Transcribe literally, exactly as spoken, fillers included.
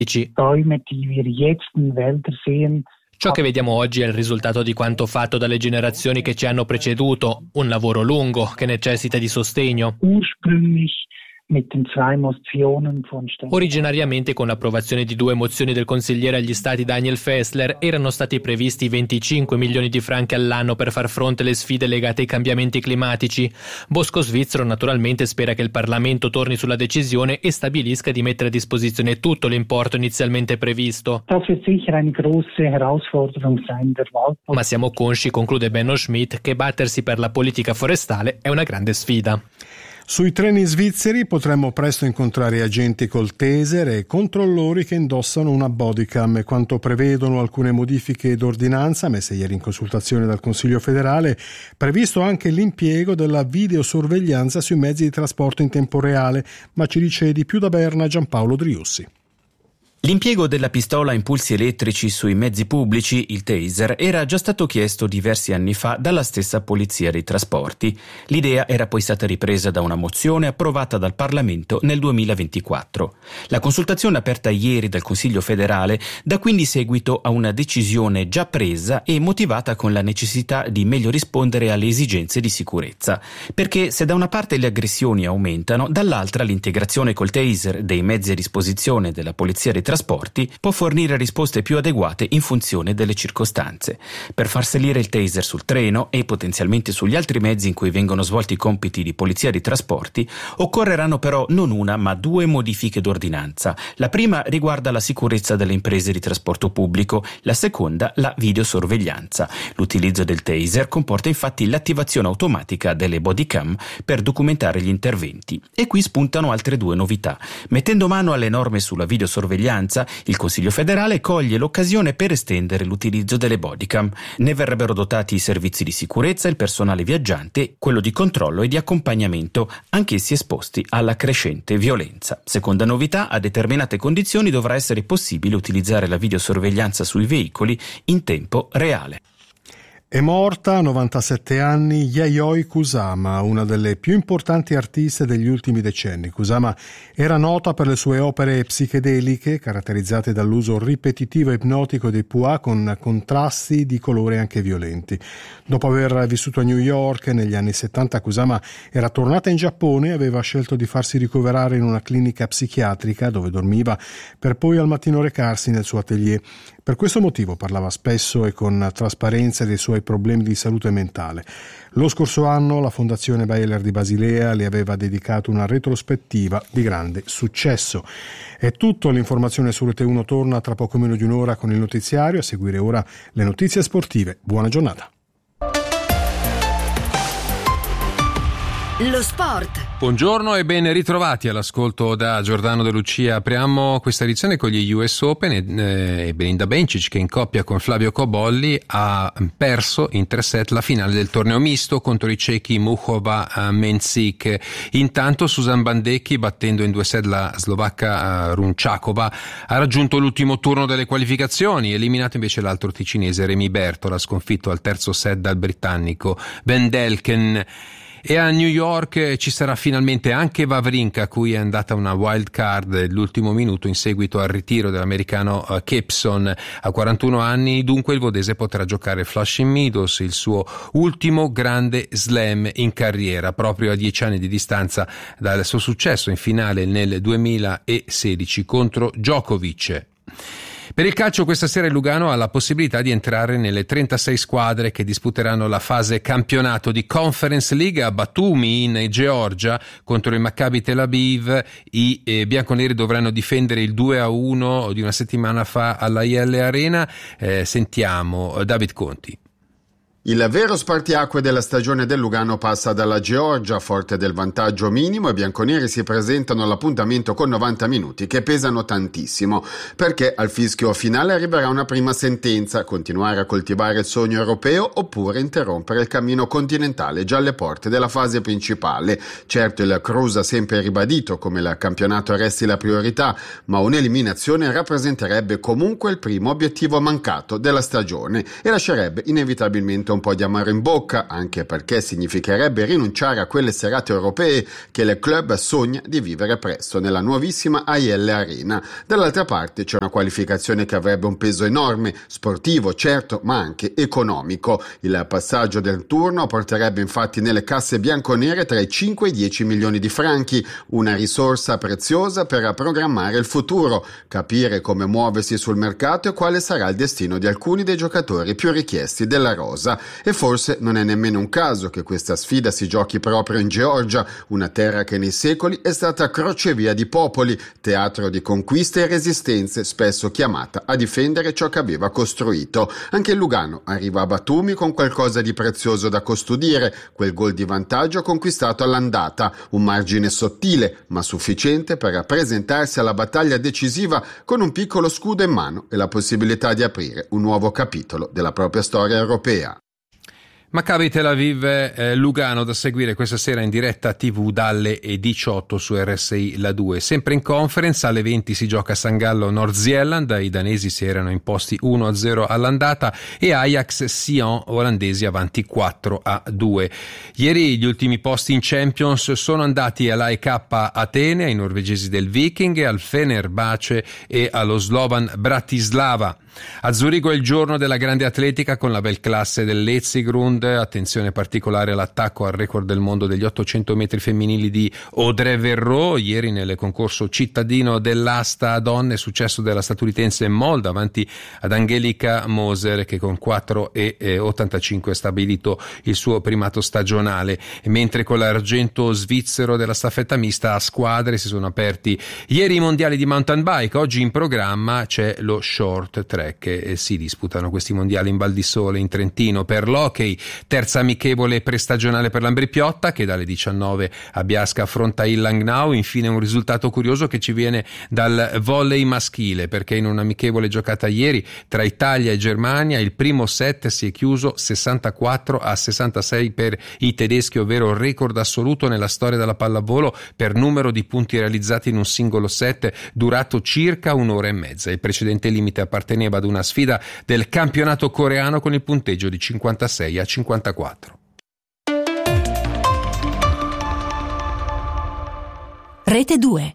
Bäume, die wir jetzt in Wälder sehen. Ciò che vediamo oggi è il risultato di quanto fatto dalle generazioni che ci hanno preceduto, un lavoro lungo che necessita di sostegno. Originariamente, con l'approvazione di due mozioni del consigliere agli stati Daniel Fessler, erano stati previsti venticinque milioni di franchi all'anno per far fronte alle sfide legate ai cambiamenti climatici. Bosco Svizzero naturalmente spera che il Parlamento torni sulla decisione e stabilisca di mettere a disposizione tutto l'importo inizialmente previsto. Ma siamo consci, conclude Benno Schmidt, che battersi per la politica forestale è una grande sfida. Sui treni svizzeri potremmo presto incontrare agenti col taser e controllori che indossano una bodycam, e quanto prevedono alcune modifiche d'ordinanza messe ieri in consultazione dal Consiglio federale, previsto anche l'impiego della videosorveglianza sui mezzi di trasporto in tempo reale, ma ci dice di più da Berna Giampaolo Driussi. L'impiego della pistola a impulsi elettrici sui mezzi pubblici, il taser, era già stato chiesto diversi anni fa dalla stessa Polizia dei Trasporti. L'idea era poi stata ripresa da una mozione approvata dal Parlamento nel duemilaventiquattro. La consultazione aperta ieri dal Consiglio federale dà quindi seguito a una decisione già presa e motivata con la necessità di meglio rispondere alle esigenze di sicurezza. Perché se da una parte le aggressioni aumentano, dall'altra l'integrazione col taser dei mezzi a disposizione della Polizia dei Trasporti può fornire risposte più adeguate in funzione delle circostanze. Per far salire il taser sul treno e potenzialmente sugli altri mezzi in cui vengono svolti i compiti di polizia dei trasporti, occorreranno però non una ma due modifiche d'ordinanza. La prima riguarda la sicurezza delle imprese di trasporto pubblico, la seconda la videosorveglianza. L'utilizzo del taser comporta infatti l'attivazione automatica delle bodycam per documentare gli interventi. E qui spuntano altre due novità. Mettendo mano alle norme sulla videosorveglianza, il Consiglio federale coglie l'occasione per estendere l'utilizzo delle bodycam. Ne verrebbero dotati i servizi di sicurezza, il personale viaggiante, quello di controllo e di accompagnamento, anch'essi esposti alla crescente violenza. Seconda novità, a determinate condizioni dovrà essere possibile utilizzare la videosorveglianza sui veicoli in tempo reale. È morta a novantasette anni Yayoi Kusama, una delle più importanti artiste degli ultimi decenni. Kusama era nota per le sue opere psichedeliche, caratterizzate dall'uso ripetitivo e ipnotico dei puà con contrasti di colore anche violenti. Dopo aver vissuto a New York negli anni settanta, Kusama era tornata in Giappone e aveva scelto di farsi ricoverare in una clinica psichiatrica dove dormiva, per poi al mattino recarsi nel suo atelier. Per questo motivo parlava spesso e con trasparenza dei suoi problemi di salute mentale. Lo scorso anno la Fondazione Baylor di Basilea le aveva dedicato una retrospettiva di grande successo. È tutto, l'informazione su Rete uno torna tra poco meno di un'ora con il notiziario, a seguire ora le notizie sportive. Buona giornata. Lo sport. Buongiorno e ben ritrovati all'ascolto da Giordano De Lucia. Apriamo questa edizione con gli U S Open e, e Belinda Bencic, che in coppia con Flavio Cobolli ha perso in tre set la finale del torneo misto contro i cechi Muchova Mensik. Intanto Susan Bandecchi, battendo in due set la slovacca Runčáková, ha raggiunto l'ultimo turno delle qualificazioni, eliminato invece l'altro ticinese Remy Bertol, ha sconfitto al terzo set dal britannico Ben Delken. E a New York ci sarà finalmente anche Wawrinka, a cui è andata una wild card dell'ultimo minuto in seguito al ritiro dell'americano Gibson. A quarantuno anni dunque il vodese potrà giocare Flushing Meadows, il suo ultimo grande slam in carriera, proprio a dieci anni di distanza dal suo successo in finale nel duemilasedici contro Djokovic. Per il calcio questa sera il Lugano ha la possibilità di entrare nelle trentasei squadre che disputeranno la fase campionato di Conference League a Batumi in Georgia contro il Maccabi Tel Aviv. I eh, bianconeri dovranno difendere il due a uno di una settimana fa alla I L Arena. Eh, sentiamo David Conti. Il vero spartiacque della stagione del Lugano passa dalla Georgia, forte del vantaggio minimo, e i bianconeri si presentano all'appuntamento con novanta minuti che pesano tantissimo, perché al fischio finale arriverà una prima sentenza: continuare a coltivare il sogno europeo oppure interrompere il cammino continentale già alle porte della fase principale. Certo, il Cruz ha sempre ribadito come il campionato resti la priorità, ma un'eliminazione rappresenterebbe comunque il primo obiettivo mancato della stagione e lascerebbe inevitabilmente un po' di amaro in bocca, anche perché significherebbe rinunciare a quelle serate europee che il club sogna di vivere presto nella nuovissima A I L Arena. Dall'altra parte c'è una qualificazione che avrebbe un peso enorme, sportivo certo, ma anche economico. Il passaggio del turno porterebbe infatti nelle casse bianconere tra i cinque e i dieci milioni di franchi, una risorsa preziosa per programmare il futuro, capire come muoversi sul mercato e quale sarà il destino di alcuni dei giocatori più richiesti della rosa. E forse non è nemmeno un caso che questa sfida si giochi proprio in Georgia, una terra che nei secoli è stata crocevia di popoli, teatro di conquiste e resistenze, spesso chiamata a difendere ciò che aveva costruito. Anche il Lugano arriva a Batumi con qualcosa di prezioso da custodire, quel gol di vantaggio conquistato all'andata, un margine sottile ma sufficiente per presentarsi alla battaglia decisiva con un piccolo scudo in mano e la possibilità di aprire un nuovo capitolo della propria storia europea. Maccabi Tel Aviv eh, Lugano da seguire questa sera in diretta tivù dalle diciotto su R S I La due. Sempre in conference alle venti si gioca a San Gallo North Zealand, i danesi si erano imposti uno a zero all'andata e Ajax Sion olandesi avanti quattro a due. Ieri gli ultimi posti in Champions sono andati all'A E K Atene, ai norvegesi del Viking, al Fenerbahce e allo Slovan Bratislava. A Zurigo è il giorno della grande atletica con la bel classe del Letzigrund, attenzione particolare all'attacco al record del mondo degli ottocento metri femminili di Audrey Verreau. Ieri nel concorso cittadino dell'asta donne successo della statunitense Moll davanti ad Angelica Moser che con quattro e ottantacinque ha stabilito il suo primato stagionale, mentre con l'argento svizzero della staffetta mista a squadre si sono aperti ieri i mondiali di mountain bike. Oggi in programma c'è lo short track che si disputano questi mondiali in Val di Sole in Trentino. Per l'hockey terza amichevole prestagionale per l'Ambrì-Piotta che dalle diciannove a Biasca affronta il Langnau. Infine un risultato curioso che ci viene dal volley maschile, perché in un'amichevole giocata ieri tra Italia e Germania il primo set si è chiuso sessantaquattro a sessantasei per i tedeschi, ovvero record assoluto nella storia della pallavolo per numero di punti realizzati in un singolo set durato circa un'ora e mezza. Il precedente limite apparteneva ad una sfida del campionato coreano con il punteggio di cinquantasei a cinquantaquattro. Rete due.